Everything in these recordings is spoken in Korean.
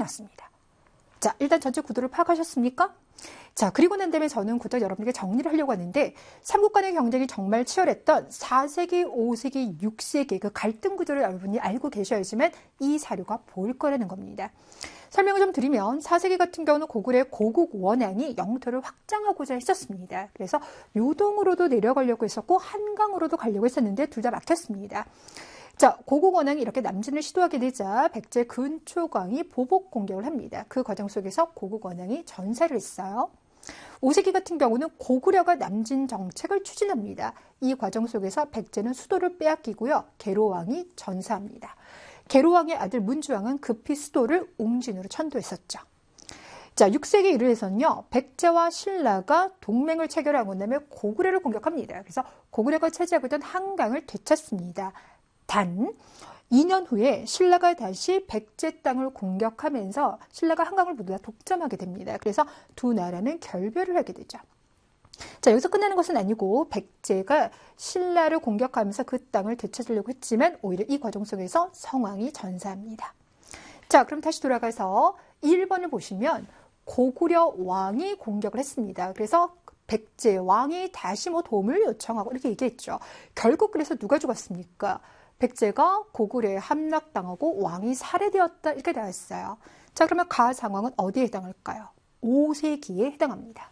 나왔습니다. 자, 일단 전체 구도를 파악하셨습니까? 자, 그리고 난 다음에 저는 곧장 여러분에게 정리를 하려고 하는데 삼국 간의 경쟁이 정말 치열했던 4세기, 5세기, 6세기 그 갈등 구조를 여러분이 알고 계셔야지만 이 사료가 보일 거라는 겁니다. 설명을 좀 드리면 4세기 같은 경우는 고구려의 고국 원앙이 영토를 확장하고자 했었습니다. 그래서 요동으로도 내려가려고 했었고 한강으로도 가려고 했었는데 둘 다 막혔습니다. 자, 고국 원앙이 이렇게 남진을 시도하게 되자 백제 근초광이 보복 공격을 합니다. 그 과정 속에서 고국 원앙이 전사를 했어요. 5세기 같은 경우는 고구려가 남진 정책을 추진합니다. 이 과정 속에서 백제는 수도를 빼앗기고요. 계로왕이 전사합니다. 계로왕의 아들 문주왕은 급히 수도를 웅진으로 천도했었죠. 자, 6세기 이르에서는요, 백제와 신라가 동맹을 체결하고 나면 고구려를 공격합니다. 그래서 고구려가 차지하고 있던 한강을 되찾습니다. 단 2년 후에 신라가 다시 백제 땅을 공격하면서 신라가 한강을 모두 다 독점하게 됩니다. 그래서 두 나라는 결별을 하게 되죠. 자, 여기서 끝나는 것은 아니고 백제가 신라를 공격하면서 그 땅을 되찾으려고 했지만 오히려 이 과정 속에서 성왕이 전사합니다. 자, 그럼 다시 돌아가서 1번을 보시면 고구려 왕이 공격을 했습니다. 그래서 백제 왕이 다시 도움을 요청하고 이렇게 얘기했죠. 결국 그래서 누가 죽었습니까? 백제가 고구려에 함락당하고 왕이 살해되었다 이렇게 나왔어요. 자, 그러면 가 상황은 어디에 해당할까요? 5세기에 해당합니다.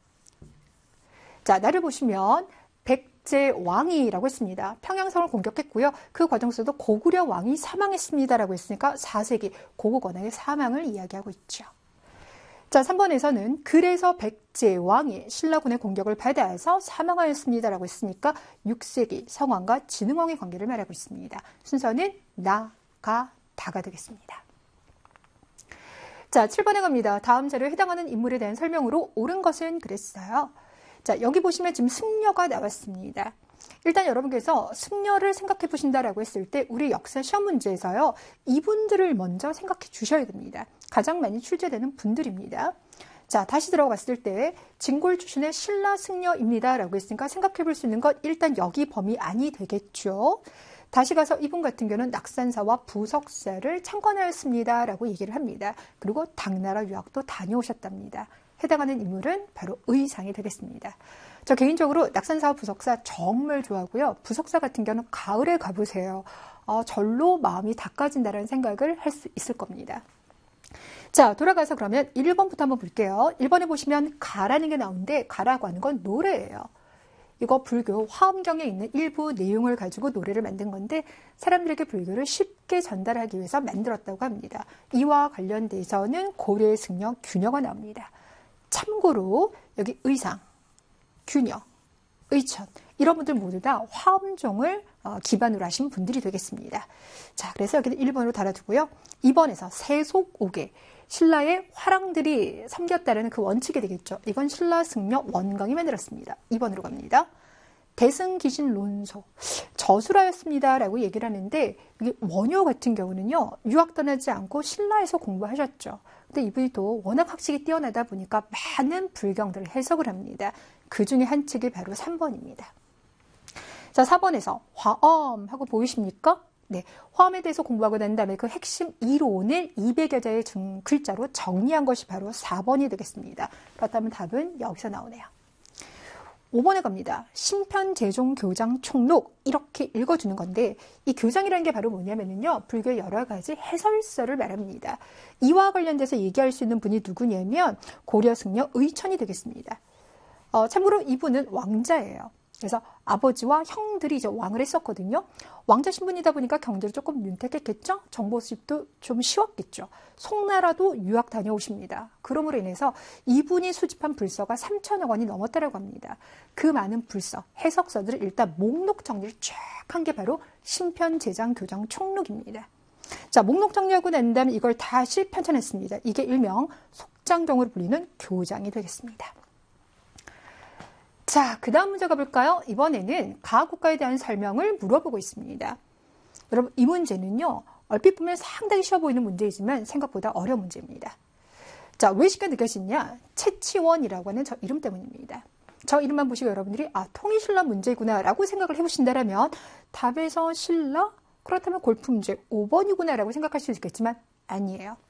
자, 나를 보시면 백제 왕이라고 했습니다. 평양성을 공격했고요. 그 과정 속에서 고구려 왕이 사망했습니다라고 했으니까 4세기 고국 원앙의 사망을 이야기하고 있죠. 자, 3번에서는 그래서 백제 왕이 신라군의 공격을 받아서 사망하였습니다라고 했으니까 6세기 성왕과 진흥왕의 관계를 말하고 있습니다. 순서는 나, 가, 다가 되겠습니다. 자, 7번에 갑니다. 다음 자료에 해당하는 인물에 대한 설명으로 옳은 것은 그랬어요. 자, 여기 보시면 지금 승려가 나왔습니다. 일단 여러분께서 승려를 생각해 보신다라고 했을 때 우리 역사 시험 문제에서요. 이분들을 먼저 생각해 주셔야 됩니다. 가장 많이 출제되는 분들입니다. 자, 다시 들어갔을 때 진골 출신의 신라 승려입니다. 라고 했으니까 생각해 볼 수 있는 것 일단 여기 범위 안이 되겠죠. 다시 가서 이분 같은 경우는 낙산사와 부석사를 창건하였습니다. 라고 얘기를 합니다. 그리고 당나라 유학도 다녀오셨답니다. 해당하는 인물은 바로 의상이 되겠습니다. 저 개인적으로 낙산사와 부석사 정말 좋아하고요. 부석사 같은 경우는 가을에 가보세요. 절로 마음이 닦아진다는 생각을 할 수 있을 겁니다. 자, 돌아가서 그러면 1번부터 한번 볼게요. 1번에 보시면 가라는 게 나오는데 가라고 하는 건 노래예요. 이거 불교 화엄경에 있는 일부 내용을 가지고 노래를 만든 건데 사람들에게 불교를 쉽게 전달하기 위해서 만들었다고 합니다. 이와 관련돼서는 고려의 승려 균여가 나옵니다. 참고로 여기 의상, 균여, 의천 이런 분들 모두 다 화엄종을 기반으로 하신 분들이 되겠습니다. 자, 그래서 여기는 1번으로 달아두고요. 2번에서 세속오개, 신라의 화랑들이 섬겼다는 그 원칙이 되겠죠. 이건 신라 승려 원광이 만들었습니다. 2번으로 갑니다. 대승기신 론소, 저술하였습니다 라고 얘기를 하는데 이게 원효 같은 경우는요. 유학 떠나지 않고 신라에서 공부하셨죠. 근데 이분이 또 워낙 학식이 뛰어나다 보니까 많은 불경들을 해석을 합니다. 그 중에 한 책이 바로 3번입니다. 자, 4번에서 화엄 하고 보이십니까? 네, 화엄에 대해서 공부하고 난 다음에 그 핵심 이론을 200여 자의 글자로 정리한 것이 바로 4번이 되겠습니다. 그렇다면 답은 여기서 나오네요. 5번에 갑니다. 신편제종 교장 총록 이렇게 읽어주는 건데 이 교장이라는 게 바로 뭐냐면요. 불교의 여러 가지 해설서를 말합니다. 이와 관련돼서 얘기할 수 있는 분이 누구냐면 고려 승려 의천이 되겠습니다. 참고로 이분은 왕자예요. 그래서 아버지와 형들이 이제 왕을 했었거든요. 왕자 신분이다 보니까 경제를 조금 윤택했겠죠. 정보 수집도 좀 쉬웠겠죠. 송나라도 유학 다녀오십니다. 그러므로 인해서 이분이 수집한 불서가 3천여 권이 넘었다고 합니다. 그 많은 불서, 해석서들을 일단 목록 정리를 쫙 한 게 바로 신편제장 교장 총록입니다. 자, 목록 정리하고 난 다음에 이걸 다시 편찬했습니다. 이게 일명 속장경으로 불리는 교장이 되겠습니다. 자, 그 다음 문제 가볼까요? 이번에는 가국가에 대한 설명을 물어보고 있습니다. 여러분, 이 문제는요, 얼핏 보면 상당히 쉬워 보이는 문제이지만 생각보다 어려운 문제입니다. 자, 왜 쉽게 느껴지냐? 채치원이라고 하는 저 이름 때문입니다. 저 이름만 보시고 여러분들이 통일신라 문제구나 라고 생각을 해보신다면 답에서 신라? 그렇다면 골프 문제 5번이구나 라고 생각할 수 있겠지만 아니에요.